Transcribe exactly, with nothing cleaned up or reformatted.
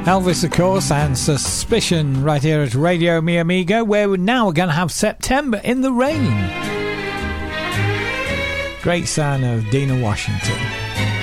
Elvis, of course, and Suspicion right here at Radio Mi Amigo, where we're now going to have September in the Rain. Great sound of Dina Washington.